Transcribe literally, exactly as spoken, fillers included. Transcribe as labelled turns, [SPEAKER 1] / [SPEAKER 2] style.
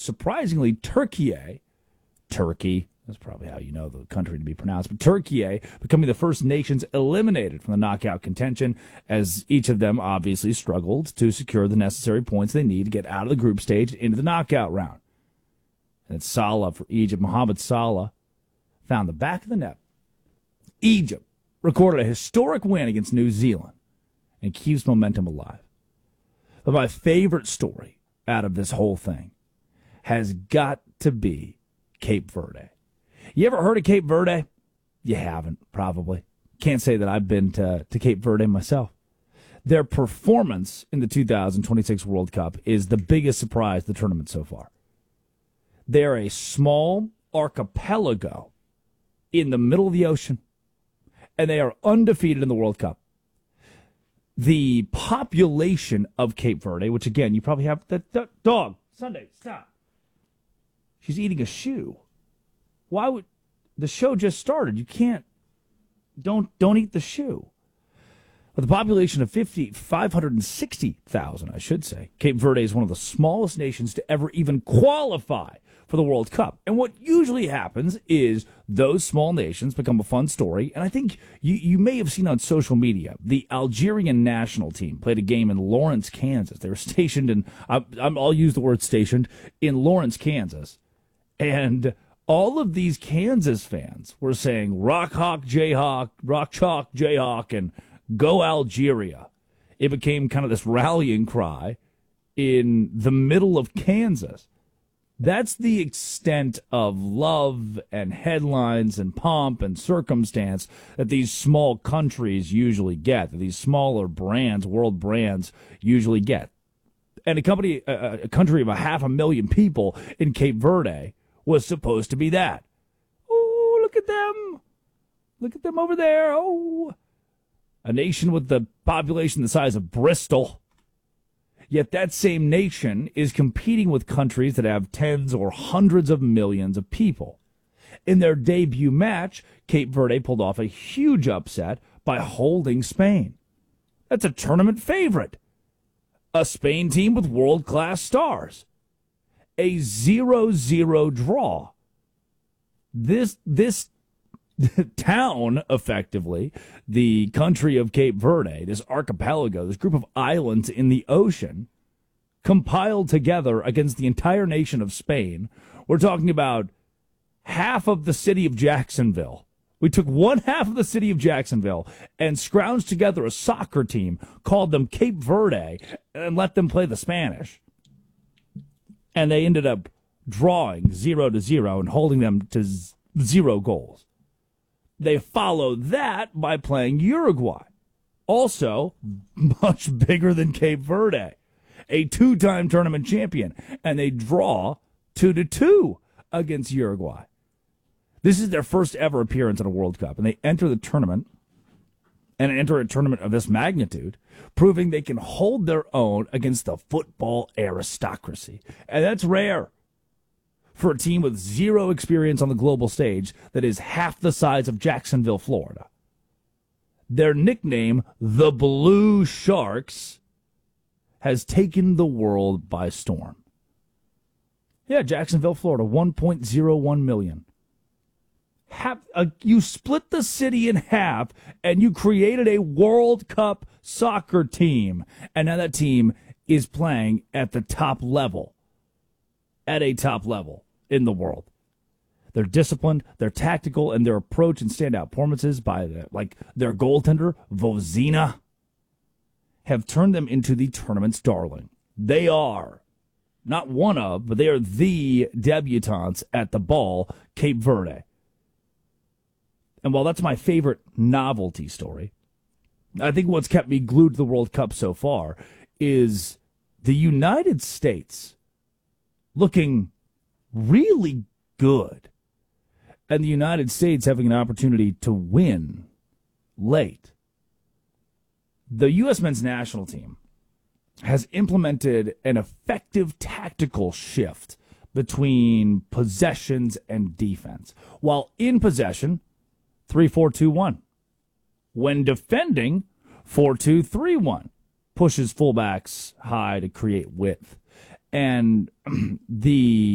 [SPEAKER 1] surprisingly, Turkey, Turkey, that's probably how you know the country to be pronounced, but Turkey becoming the first nations eliminated from the knockout contention, as each of them obviously struggled to secure the necessary points they need to get out of the group stage into the knockout round. And it's Salah for Egypt. Mohamed Salah found the back of the net. Egypt recorded a historic win against New Zealand and keeps momentum alive. But my favorite story out of this whole thing has got to be Cape Verde. You ever heard of Cape Verde? You haven't, probably. Can't say that I've been to, to Cape Verde myself. Their performance in the two thousand twenty-six World Cup is the biggest surprise of the tournament so far. They're a small archipelago in the middle of the ocean, and they are undefeated in the World Cup. The population of Cape Verde, which again, you probably have the, the dog. Sunday, stop. She's eating a shoe. Why would the show just started? You can't. Don't don't eat the shoe. With a population of fifty, five hundred sixty thousand, I should say, Cape Verde is one of the smallest nations to ever even qualify for the World Cup. And what usually happens is those small nations become a fun story. And I think you, you may have seen on social media, the Algerian national team played a game in Lawrence, Kansas. They were stationed in, I, I'll use the word stationed, in Lawrence, Kansas. And all of these Kansas fans were saying, Rock Hawk, Jayhawk, Rock Chalk, Jayhawk, and Go Algeria. It became kind of this rallying cry in the middle of Kansas. That's the extent of love and headlines and pomp and circumstance that these small countries usually get, that these smaller brands, world brands, usually get. And a company, a, a country of a half a million people in Cape Verde was supposed to be that. Oh, look at them. Look at them over there. Oh, a nation with the population the size of Bristol. Yet that same nation is competing with countries that have tens or hundreds of millions of people. In their debut match, Cape Verde pulled off a huge upset by holding Spain. That's a tournament favorite. A Spain team with world-class stars. A zero zero draw. This, this town, effectively, the country of Cape Verde, this archipelago, this group of islands in the ocean, compiled together against the entire nation of Spain. We're talking about half of the city of Jacksonville. We took one half of the city of Jacksonville and scrounged together a soccer team, called them Cape Verde, and let them play the Spanish. And they ended up drawing zero to zero and holding them to z- zero goals. They followed that by playing Uruguay, also much bigger than Cape Verde, a two-time tournament champion, and they draw two to two against Uruguay. This is their first ever appearance in a World Cup, and they enter the tournament and enter a tournament of this magnitude, proving they can hold their own against the football aristocracy, and that's rare for a team with zero experience on the global stage that is half the size of Jacksonville, Florida. Their nickname, the Blue Sharks, has taken the world by storm. Yeah, Jacksonville, Florida, one point oh one million. Half, uh, you split the city in half, and you created a World Cup soccer team. And now that team is playing at the top level. At a top level in the world. They're disciplined, they're tactical, and their approach and standout performances by the, like their goaltender, Vozina, have turned them into the tournament's darling. They are not one of, but they are the debutantes at the ball, Cape Verde. And while that's my favorite novelty story, I think what's kept me glued to the World Cup so far is the United States looking really good, and the United States having an opportunity to win late. The U S men's national team has implemented an effective tactical shift between possessions and defense. While in possession, three four two one. When defending, four two three one. Pushes fullbacks high to create width. And the